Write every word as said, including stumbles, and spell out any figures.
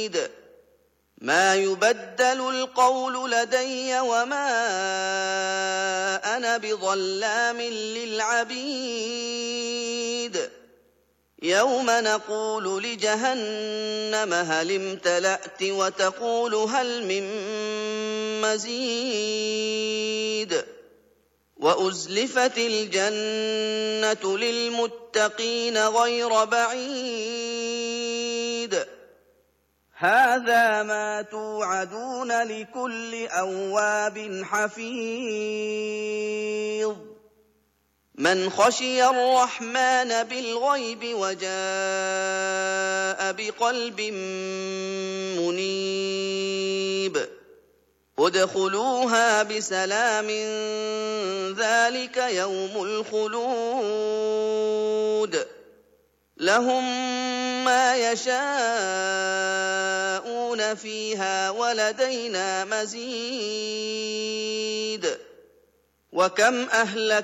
ما يبدل القول لدي وما أنا بظلام للعبيد يوم نقول لجهنم هل امتلأت وتقول هل من مزيد وأزلفت الجنة للمتقين غير بعيد هذا ما توعدون لكل أواب حفيظ من خشي الرحمن بالغيب وجاء بقلب منيب ادخلوها بسلام ذلك يوم الخلود لهم ما يشاءون فيها ولدينا مزيد وكم أهلكنا